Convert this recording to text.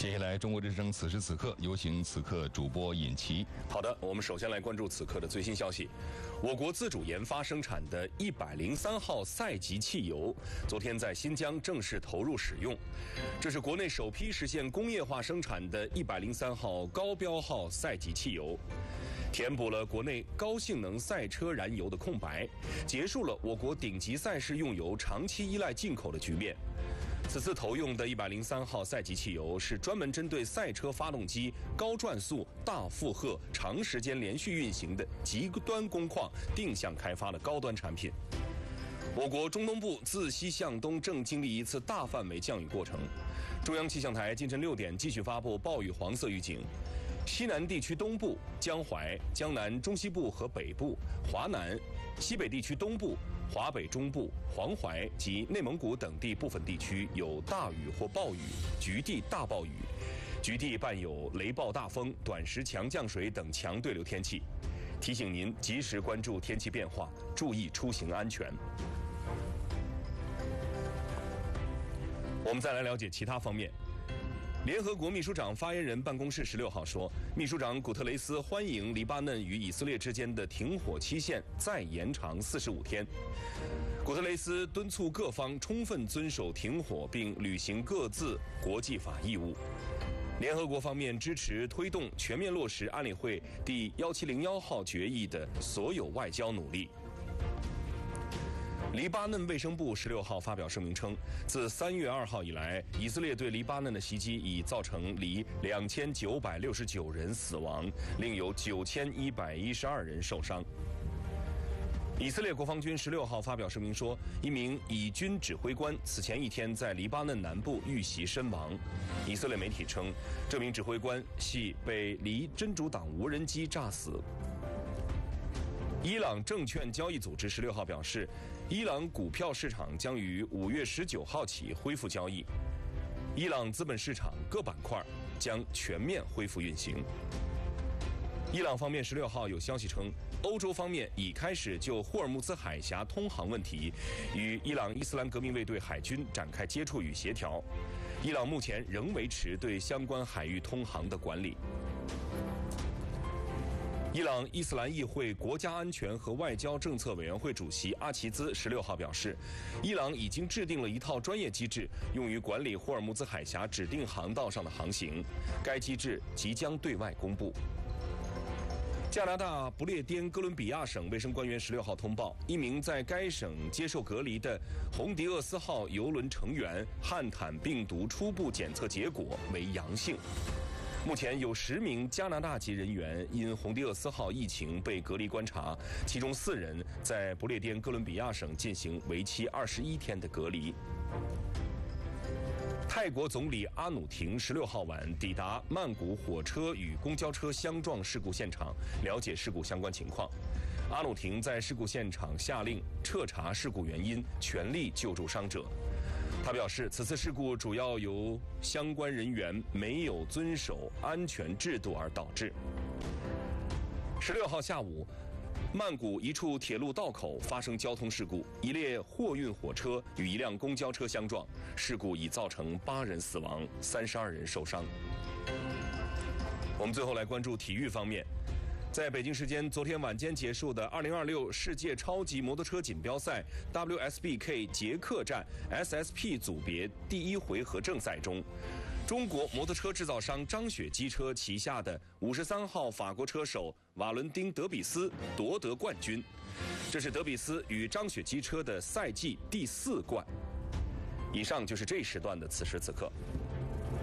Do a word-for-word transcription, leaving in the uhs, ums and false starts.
接下来，中国之声此时此刻有请此刻主播尹奇。 好的，我们首先来关注此刻的最新消息。我国自主研发生产的一百零三号赛级汽油，昨天在新疆正式投入使用。这是国内首批实现工业化生产的一百零三号高标号赛级汽油，填补了国内高性能赛车燃油的空白，结束了我国顶级赛事用油长期依赖进口的局面。此次投用的一百零三号赛级汽油是专门针对赛车发动机高转速、大负荷、长时间连续运行的极端工况定向开发的高端产品。我国中东部自西向东正经历一次大范围降雨过程，中央气象台今晨六点继续发布暴雨黄色预警。西南地区东部、江淮、江南中西部和北部、华南、西北地区东部、华北中部、黄淮及内蒙古等地部分地区有大雨或暴雨，局地大暴雨，局地伴有雷暴大风、短时强降水等强对流天气。提醒您及时关注天气变化，注意出行安全。我们再来了解其他方面。联合国秘书长发言人办公室十六号说，秘书长古特雷斯欢迎黎巴嫩与以色列之间的停火期限再延长四十五天。古特雷斯敦促各方充分遵守停火，并履行各自国际法义务。联合国方面支持推动全面落实安理会第一七零一号决议的所有外交努力。黎巴嫩卫生部十六号发表声明称，自三月二号以来，以色列对黎巴嫩的袭击已造成黎两千九百六十九人死亡，另有九千一百一十二人受伤。以色列国防军十六号发表声明说，一名以军指挥官此前一天在黎巴嫩南部遇袭身亡。以色列媒体称，这名指挥官系被黎真主党无人机炸死。伊朗证券交易组织十六号表示，伊朗股票市场将于五月十九号起恢复交易，伊朗资本市场各板块将全面恢复运行。伊朗方面十六号有消息称，欧洲方面已开始就霍尔木兹海峡通航问题与伊朗伊斯兰革命卫队海军展开接触与协调，伊朗目前仍维持对相关海域通航的管理。伊朗伊斯兰议会国家安全和外交政策委员会主席阿齐兹十六号表示，伊朗已经制定了一套专业机制，用于管理霍尔木兹海峡指定航道上的航行，该机制即将对外公布。加拿大不列颠哥伦比亚省卫生官员十六号通报，一名在该省接受隔离的洪迪厄斯号邮轮成员汉坦病毒初步检测结果为阳性。目前有十名加拿大籍人员因洪迪厄斯号疫情被隔离观察，其中四人在不列颠哥伦比亚省进行为期二十一天的隔离。泰国总理阿努廷十六号晚抵达曼谷火车与公交车相撞事故现场，了解事故相关情况。阿努廷在事故现场下令彻查事故原因，全力救助伤者。他表示，此次事故主要由相关人员没有遵守安全制度而导致。十六号下午，曼谷一处铁路道口发生交通事故，一列货运火车与一辆公交车相撞，事故已造成八人死亡，三十二人受伤。我们最后来关注体育方面。在北京时间昨天晚间结束的二零二六世界超级摩托车锦标赛 W S B K 捷克站 S S P 组别第一回合正赛中，中国摩托车制造商张雪机车旗下的五十三号法国车手瓦伦丁·德比斯夺得冠军，这是德比斯与张雪机车的赛季第四冠。以上就是这一时段的此时此刻。